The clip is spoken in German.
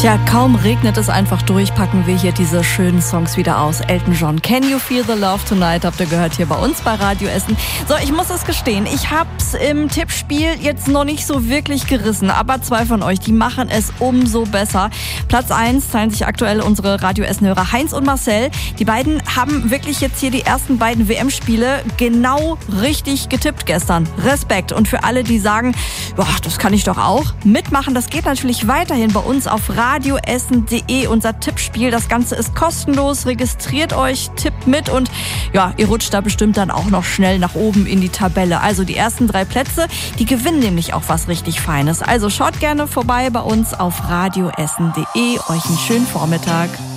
Tja, kaum regnet es einfach durch, packen wir hier diese schönen Songs wieder aus. Elton John, Can You Feel the Love Tonight, habt ihr gehört hier bei uns bei Radio Essen. So, ich muss es gestehen, ich hab's im Tippspiel jetzt noch nicht so wirklich gerissen, aber zwei von euch, die machen es umso besser. Platz 1 teilen sich aktuell unsere Radio Essen-Hörer Heinz und Marcel. Die beiden haben wirklich jetzt hier die ersten beiden WM-Spiele genau richtig getippt gestern. Respekt. Und für alle, die sagen, boah, das kann ich doch auch, mitmachen, das geht natürlich weiterhin bei uns auf radioessen.de, unser Tippspiel. Das Ganze ist kostenlos. Registriert euch, tippt mit und ja, ihr rutscht da bestimmt dann auch noch schnell nach oben in die Tabelle. Also die ersten 3 Plätze, die gewinnen nämlich auch was richtig Feines. Also schaut gerne vorbei bei uns auf radioessen.de. Euch einen schönen Vormittag.